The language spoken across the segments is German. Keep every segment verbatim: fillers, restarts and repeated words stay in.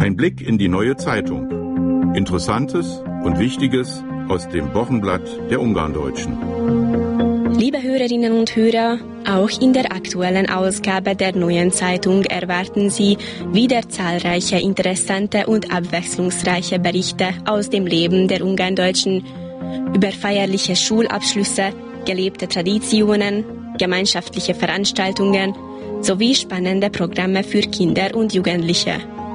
Ein Blick in die Neue Zeitung. Interessantes und Wichtiges aus dem Wochenblatt der Ungarndeutschen. Liebe Hörerinnen und Hörer, auch in der aktuellen Ausgabe der Neuen Zeitung erwarten Sie wieder zahlreiche interessante und abwechslungsreiche Berichte aus dem Leben der Ungarndeutschen über feierliche Schulabschlüsse, gelebte Traditionen, gemeinschaftliche Veranstaltungen sowie spannende Programme für Kinder und Jugendliche.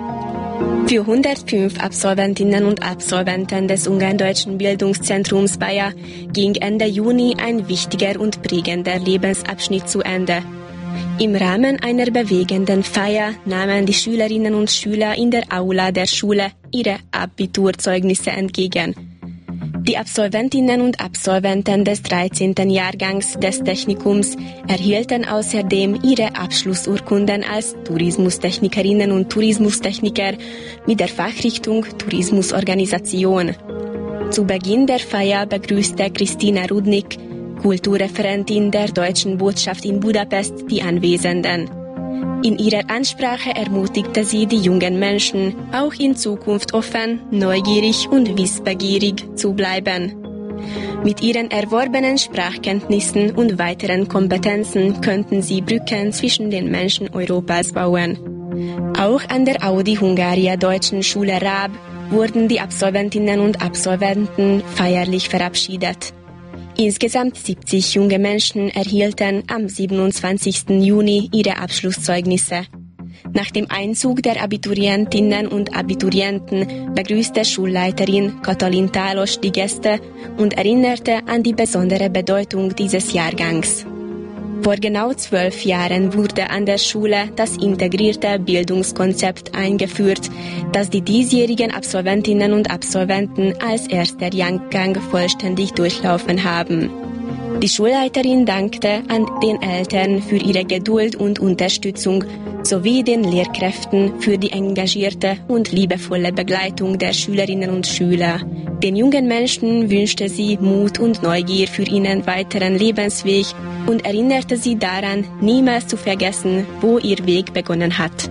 Für hundertfünf Absolventinnen und Absolventen des Ungarndeutschen Bildungszentrums Baja ging Ende Juni ein wichtiger und prägender Lebensabschnitt zu Ende. Im Rahmen einer bewegenden Feier nahmen die Schülerinnen und Schüler in der Aula der Schule ihre Abiturzeugnisse entgegen. Die Absolventinnen und Absolventen des dreizehnten Jahrgangs des Technikums erhielten außerdem ihre Abschlussurkunden als Tourismustechnikerinnen und Tourismustechniker mit der Fachrichtung Tourismusorganisation. Zu Beginn der Feier begrüßte Christina Rudnick, Kulturreferentin der Deutschen Botschaft in Budapest, die Anwesenden. In ihrer Ansprache ermutigte sie die jungen Menschen, auch in Zukunft offen, neugierig und wissbegierig zu bleiben. Mit ihren erworbenen Sprachkenntnissen und weiteren Kompetenzen könnten sie Brücken zwischen den Menschen Europas bauen. Auch an der Audi Hungaria Deutschen Schule Raab wurden die Absolventinnen und Absolventen feierlich verabschiedet. Insgesamt siebzig junge Menschen erhielten am siebenundzwanzigsten Juni ihre Abschlusszeugnisse. Nach dem Einzug der Abiturientinnen und Abiturienten begrüßte Schulleiterin Katalin Tálos die Gäste und erinnerte an die besondere Bedeutung dieses Jahrgangs. Vor genau zwölf Jahren wurde an der Schule das integrierte Bildungskonzept eingeführt, das die diesjährigen Absolventinnen und Absolventen als erster Jahrgang vollständig durchlaufen haben. Die Schulleiterin dankte an den Eltern für ihre Geduld und Unterstützung sowie den Lehrkräften für die engagierte und liebevolle Begleitung der Schülerinnen und Schüler. Den jungen Menschen wünschte sie Mut und Neugier für ihren weiteren Lebensweg und erinnerte sie daran, niemals zu vergessen, wo ihr Weg begonnen hat.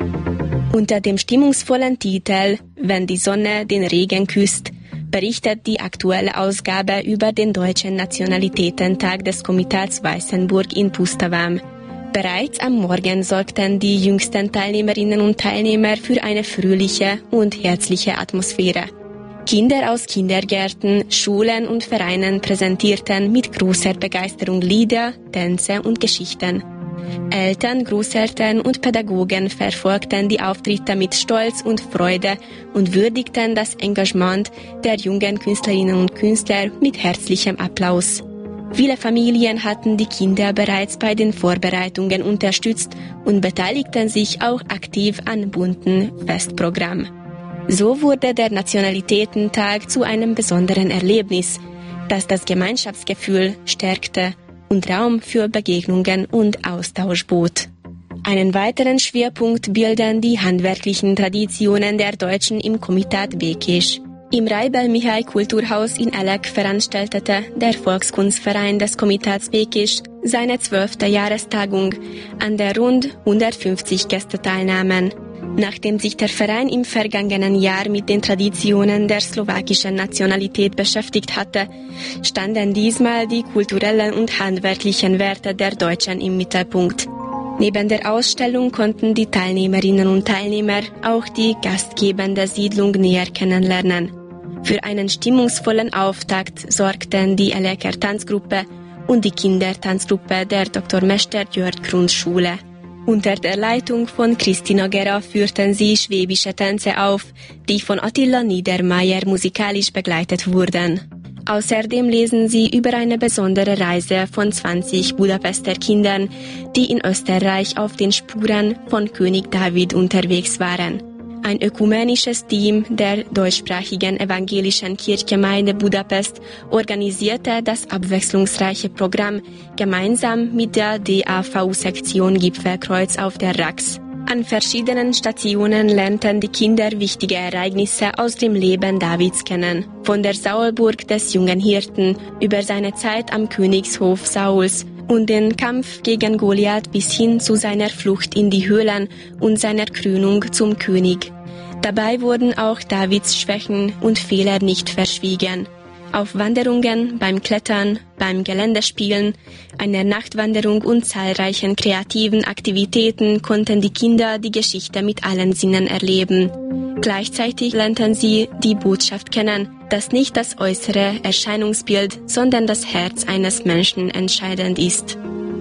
Unter dem stimmungsvollen Titel »Wenn die Sonne den Regen küsst« berichtet die aktuelle Ausgabe über den Deutschen Nationalitätentag des Komitats Weißenburg in Pustavam. Bereits am Morgen sorgten die jüngsten Teilnehmerinnen und Teilnehmer für eine fröhliche und herzliche Atmosphäre. Kinder aus Kindergärten, Schulen und Vereinen präsentierten mit großer Begeisterung Lieder, Tänze und Geschichten. Eltern, Großeltern und Pädagogen verfolgten die Auftritte mit Stolz und Freude und würdigten das Engagement der jungen Künstlerinnen und Künstler mit herzlichem Applaus. Viele Familien hatten die Kinder bereits bei den Vorbereitungen unterstützt und beteiligten sich auch aktiv an bunten Festprogramm. So wurde der Nationalitätentag zu einem besonderen Erlebnis, das das Gemeinschaftsgefühl stärkte und Raum für Begegnungen und Austausch bot. Einen weiteren Schwerpunkt bilden die handwerklichen Traditionen der Deutschen im Komitat Békés. Im Reibel-Mihály Kulturhaus in Elek veranstaltete der Volkskunstverein des Komitats Békés seine zwölfte Jahrestagung, an der rund hundertfünfzig Gäste teilnahmen. Nachdem sich der Verein im vergangenen Jahr mit den Traditionen der slowakischen Nationalität beschäftigt hatte, standen diesmal die kulturellen und handwerklichen Werte der Deutschen im Mittelpunkt. Neben der Ausstellung konnten die Teilnehmerinnen und Teilnehmer auch die gastgebende Siedlung näher kennenlernen. Für einen stimmungsvollen Auftakt sorgten die Eleker Tanzgruppe und die Kindertanzgruppe der Doktor Mester György Grundschule. Unter der Leitung von Christina Gera führten sie schwäbische Tänze auf, die von Attila Niedermayer musikalisch begleitet wurden. Außerdem lesen sie über eine besondere Reise von zwanzig Budapester Kindern, die in Österreich auf den Spuren von König David unterwegs waren. Ein ökumenisches Team der deutschsprachigen evangelischen Kirchgemeinde Budapest organisierte das abwechslungsreiche Programm gemeinsam mit der D A V-Sektion Gipfelkreuz auf der Rax. An verschiedenen Stationen lernten die Kinder wichtige Ereignisse aus dem Leben Davids kennen. Von der Saulburg des jungen Hirten über seine Zeit am Königshof Sauls und den Kampf gegen Goliath bis hin zu seiner Flucht in die Höhlen und seiner Krönung zum König. Dabei wurden auch Davids Schwächen und Fehler nicht verschwiegen. Auf Wanderungen, beim Klettern, beim Geländespielen, einer Nachtwanderung und zahlreichen kreativen Aktivitäten konnten die Kinder die Geschichte mit allen Sinnen erleben. Gleichzeitig lernten sie die Botschaft kennen, dass nicht das äußere Erscheinungsbild, sondern das Herz eines Menschen entscheidend ist.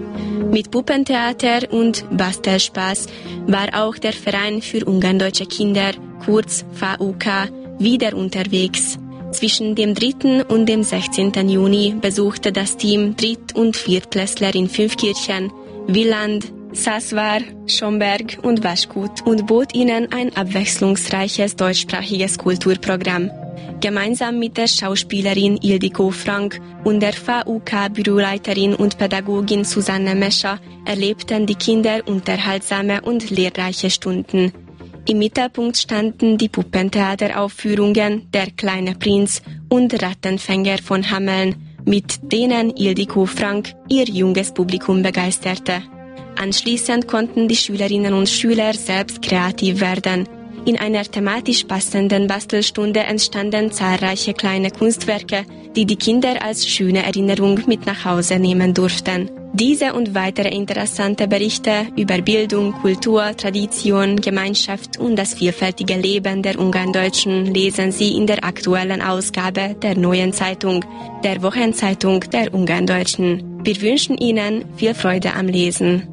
Mit Puppentheater und Bastelspaß war auch der Verein für ungardeutsche Kinder, kurz V U K, wieder unterwegs. Zwischen dem dritten und dem sechzehnten Juni besuchte das Team Dritt- und Viertklässler in Fünfkirchen, Wieland, Sasvar, Schomberg und Waschkut und bot ihnen ein abwechslungsreiches deutschsprachiges Kulturprogramm. Gemeinsam mit der Schauspielerin Ildiko Frank und der V U K-Büroleiterin und Pädagogin Susanne Mescher erlebten die Kinder unterhaltsame und lehrreiche Stunden. Im Mittelpunkt standen die Puppentheateraufführungen Der kleine Prinz und Rattenfänger von Hameln, mit denen Ildiko Frank ihr junges Publikum begeisterte. Anschließend konnten die Schülerinnen und Schüler selbst kreativ werden. In einer thematisch passenden Bastelstunde entstanden zahlreiche kleine Kunstwerke, die die Kinder als schöne Erinnerung mit nach Hause nehmen durften. Diese und weitere interessante Berichte über Bildung, Kultur, Tradition, Gemeinschaft und das vielfältige Leben der Ungarndeutschen lesen Sie in der aktuellen Ausgabe der Neuen Zeitung, der Wochenzeitung der Ungarndeutschen. Wir wünschen Ihnen viel Freude am Lesen.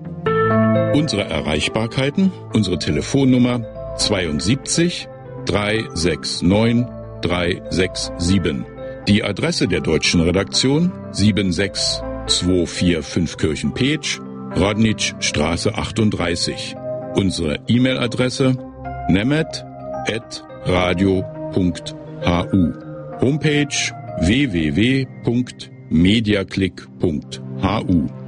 Unsere Erreichbarkeiten, unsere Telefonnummer zweiundsiebzig dreihundertneunundsechzig dreihundertsiebenundsechzig. Die Adresse der deutschen Redaktion sieben sechs zwei vier fünf Kirchen-Petsch, Rodnitschstraße achtunddreißig. Unsere E-Mail-Adresse nemet at radio punkt hu. Homepage w w w punkt mediaclick punkt hu.